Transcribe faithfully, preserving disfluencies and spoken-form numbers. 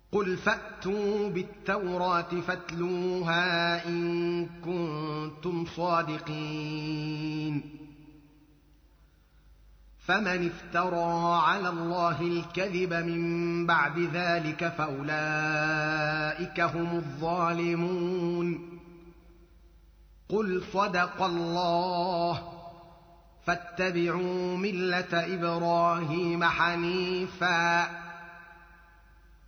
قل فأتوا بالتوراة فاتلوها إن كنتم صادقين فمن افترى على الله الكذب من بعد ذلك فأولئك هم الظالمون قل صدق الله فاتبعوا ملة إبراهيم حنيفاً